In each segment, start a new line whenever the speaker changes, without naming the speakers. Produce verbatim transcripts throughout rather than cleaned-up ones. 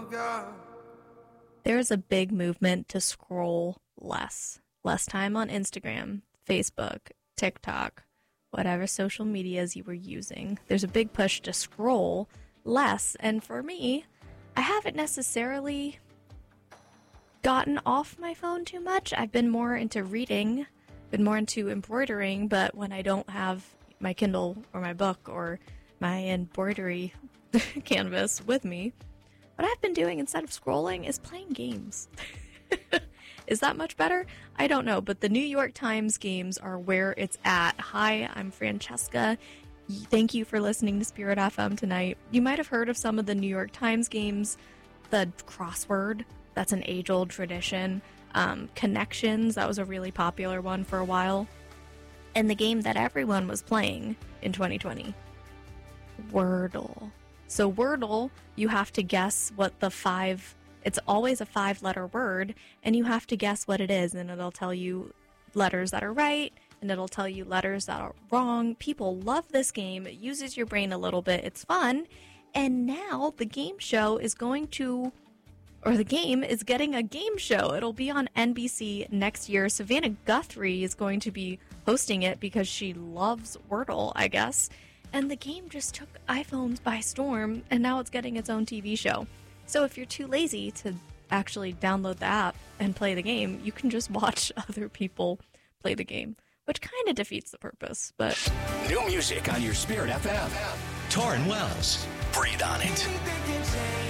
of God.
There's a big movement to scroll less. Less time on Instagram, Facebook, TikTok, whatever social medias you were using. There's a big push to scroll less. And for me, I haven't necessarily gotten off my phone too much. I've been more into reading, been more into embroidering, but when I don't have my Kindle or my book or my embroidery canvas with me, what I've been doing instead of scrolling is playing games. Is that much better? I don't know, but the New York Times games are where it's at. Hi, I'm Francesca. Thank you for listening to Spirit F M tonight. You might have heard of some of the New York Times games. The crossword, that's an age-old tradition. Um, Connections, that was a really popular one for a while. And the game that everyone was playing in twenty twenty, Wordle. So Wordle, you have to guess what the five... It's always a five-letter word, and you have to guess what it is, and it'll tell you letters that are right, and it'll tell you letters that are wrong. People love this game. It uses your brain a little bit. It's fun. And now the game show is going to, or the game is getting a game show. It'll be on N B C next year. Savannah Guthrie is going to be hosting it because she loves Wordle, I guess. And the game just took iPhones by storm, and now it's getting its own T V show. So if you're too lazy to actually download the app and play the game, you can just watch other people play the game, which kind of defeats the purpose. But
new music on your Spirit F M. Torrin Wells, Breathe on It.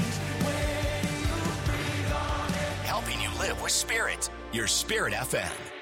Helping you live with Spirit, your Spirit F M.